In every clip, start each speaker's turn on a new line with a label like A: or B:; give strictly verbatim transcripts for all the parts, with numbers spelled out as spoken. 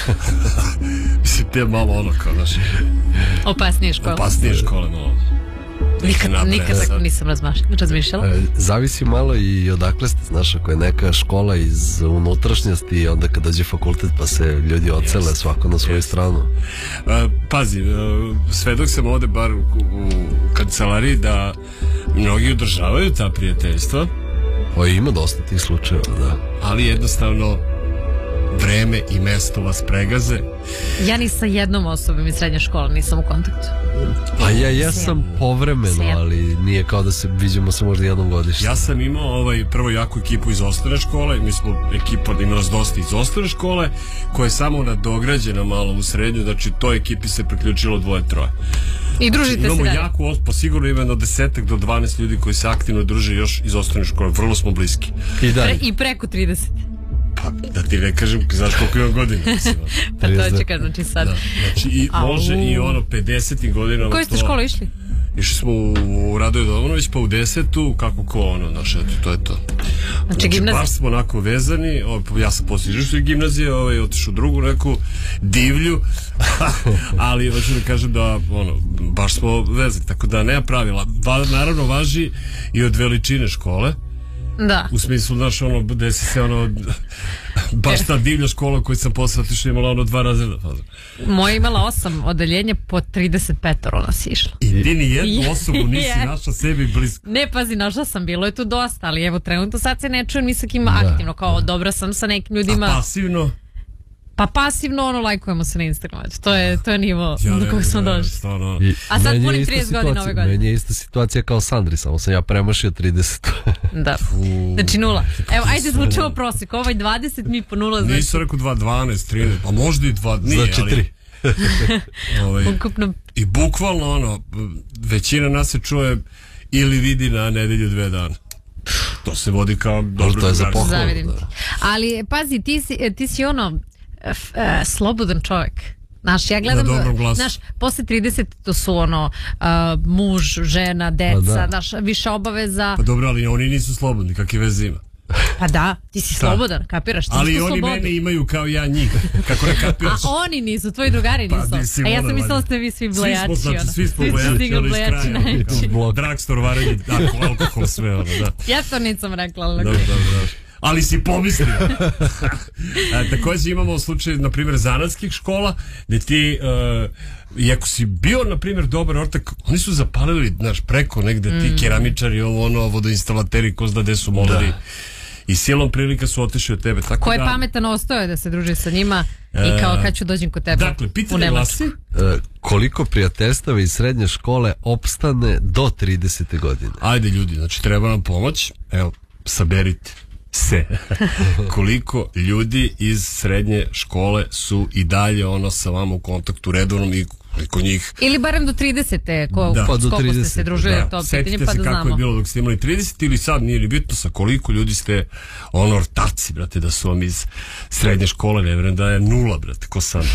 A: Mislim, te malo ono kao naše
B: opasnije škole.
A: Opasnije škole, malo.
B: Nikad, nikad tako nisam razmišljala.
C: E, zavisi malo i odakle ste, znaš, ako je neka škola iz unutrašnjosti i onda kad dođe fakultet pa se ljudi ocele yes. svako na svoju yes. stranu.
A: Uh, pazi, uh, svedok sam ovde bar u, u kancelariji da mnogi održavaju ta prijateljstva.
C: O, ima dosta tih slučajeva, da.
A: Ali jednostavno vreme i mesto vas pregaze.
B: Ja ni sa jednom osobom iz srednje škole nisam u kontaktu.
C: Pa ja jesam povremeno, ali nije kao da se viđemo se možda jednom godišnje.
A: Ja sam imao ovaj, prvo jaku ekipu iz osnovne škole, mi smo ekipa da imala dosta iz osnovne škole, koja je samo nadograđena malo u srednju, znači toj ekipi se priključilo dvoje, troje.
B: I družite se dalje?
A: Imamo jaku ospo, sigurno ima od desetak do dvanaest ljudi koji se aktivno druže još iz osnovne škole, vrlo smo bliski.
C: I,
B: Pre, i preko trideset.
A: Pa, da ti ne kažem, znaš koliko imam godina.
B: Pa to će kad, znači sad.
A: Da, znači, i može i ono pedeset godina.
B: Koje ste škole išli?
A: Išli smo u Radoje Dovanović, pa u desetu, kako ko ono, znaš, eto, to je to.
B: Znači, znači gimnazija?
A: Baš smo onako vezani, o, ja sam poslije izašao iz gimnazije, ovaj, otišao u drugu neku divlju, ali hoću da kažem da, ono, baš smo vezani, tako da nema pravila. Va, naravno, važi i od veličine škole.
B: Da.
A: U smislu, znaš, ono, desi se ono, baš ta divlja škola koju sam posle otišla imala ono dva razreda.
B: Moja imala osam odeljenja, po trideset pet nas išlo.
A: I ti ni jednu osobu nisi našla sebi blisko.
B: Ne, pazi, našla sam, bilo je tu dosta, ali evo, trenutno sad se ne čujem ni sa kim aktivno, kao dobra sam sa nekim ljudima.
A: A pasivno?
B: Pa pasivno ono lajkujemo se na Instagramu. To je, to je nivo ja, do kojeg smo došli.
C: I,
B: A sad punim trideset godina ove godine.
C: Meni je ista situacija kao Sandri, samo sam ja premašio trideset.
B: Da. Znači nula. Evo, ajde zvučemo prosjek. Ovaj dvadeset, mi po nula. Znači...
A: Nisam rekao dva, dvanaest, trinaest, pa možda i dva. Nije,
C: znači tri.
A: ovaj,
B: Ukupno...
A: I bukvalno ono, većina nas se čuje ili vidi na nedelju dve dana. To se vodi kao dobro.
C: To je za pohvalu.
B: Zavidim ti. Ali, pazi, ti si, ti si ono... Uh, slobodan čovjek. Znaš, ja gledam, znaš, posle trideset to su ono uh, muž, žena, deca, da. Znaš, više obaveza.
A: Pa dobro, ali oni nisu slobodni, kakve veze ima?
B: Pa da, ti si slobodan, da. Kapiraš? Ti
A: ali oni
B: slobodni.
A: Mene imaju kao ja njih, kako ne kapiraš?
B: A oni nisu, tvoji drugari nisu. Pa, a ja sam mislila da ste vi svi blejači. Svi smo,
A: svi smo blejači, ono iz kraja. Dragstor, varenje, alkohol, sve ono, da.
B: Ja to nisam rekla, ali...
A: Dobro, dobro, dobro. Ali si pomislio. e, također imamo slučaj, na primjer, zanatskih škola, gdje ti, uh, iako si bio, na primjer, dobar ortak, oni su zapalili, znaš, preko negde mm. ti keramičari, ovo, ono, vodoinstalateri, ko zna gde su molili. Da. I silom prilika su otišli od tebe. Tako
B: ko je
A: da,
B: pametan ostao da se druži sa njima e, i kao kad ću dođem kod tebe.
A: Dakle, pitanje glasi.
C: E, koliko prijateljstava iz srednje škole opstane do tridesete godine?
A: Ajde ljudi, znači treba nam pomoć. Evo, saberite se koliko ljudi iz srednje škole su i dalje ono sa vama u kontaktu redovnom i koliko njih...
B: Ili barem do tridesete ko,
C: da,
B: ko,
C: do
B: koliko ste se družili da. To pitanje pa da znamo.
A: Setite se kako je bilo dok ste imali trideset ili sad nije li bitno sa koliko ljudi ste ono ortaci, brate, da su vam iz srednje škole, ne vjerujem da je nula, brate, ko sam.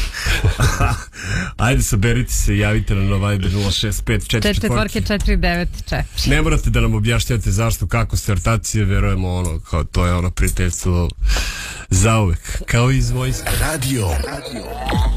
A: Ajde, saberite se i javite na Viber nula šest pet četiri četiri
B: četiri devet četiri.
A: Ne morate da nam objašnjavate zašto, kako ste ortaci, vjerujemo ono, kao to je ono prijateljstvo zauvek, kao iz vojska.
D: Radio. Radio.